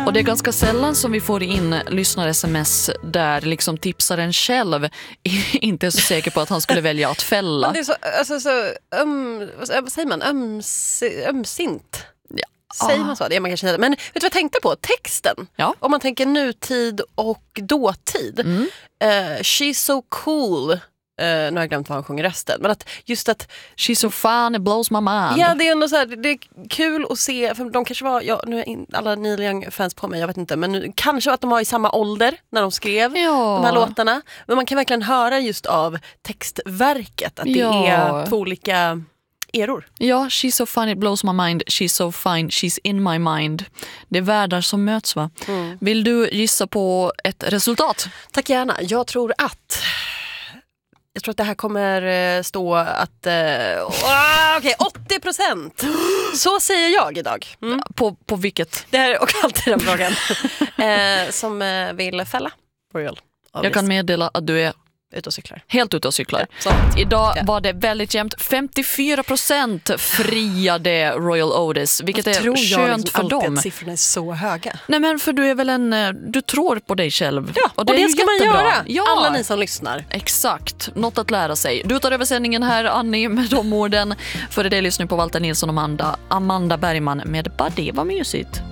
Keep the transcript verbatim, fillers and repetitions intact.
Och det är ganska sällan som vi får in lyssnar-sms där liksom tipsaren själv inte är så säker på att han skulle välja att fälla. Men det är så, alltså, så um, vad säger man? Öms, ömsint. Ja. Säger man så? Det är man kanske inte. Men vet du vad jag tänkte på? Texten. Ja. Om man tänker nutid och dåtid. Mm. Uh, she's so cool. Uh, nu har jag glömt vad han sjunger resten. Men att just att she's so fun, it blows my mind. Ja, det är ändå så här, det är kul att se. För de kanske var, ja, nu är in, alla Neil Young-fans på mig, jag vet inte. Men nu, kanske att de var i samma ålder när de skrev ja. de här låtarna. Men man kan verkligen höra just av textverket att det ja. är två olika eror. Ja, she's so fun, it blows my mind. She's so fine, she's in my mind. Det är världar som möts, va? Mm. Vill du gissa på ett resultat? Tack gärna. Jag tror att Jag tror att det här kommer stå att uh, oh, okej, åttio procent. Så säger jag idag. Mm. På, på vilket? Det här och alltid den frågan. eh, som uh, vill fälla Royal. Jag kan meddela att du är ute och cyklar. Helt ute och cyklar. Ja, Idag ja. var det väldigt jämnt. femtiofyra procent friade Royal Otis, vilket är tror skönt jag liksom för dem. Att siffrorna är så höga. Nej, men för du är väl en du tror på dig själv. Ja, och det, och det ska jättebra. man göra. Ja. Alla ni som lyssnar. Exakt. Något att lära sig. Du tar över sändningen här, Annie, med de orden. För det lyssnar på Walter Nilsson och Amanda, Amanda Bergman med Bara det var mysigt.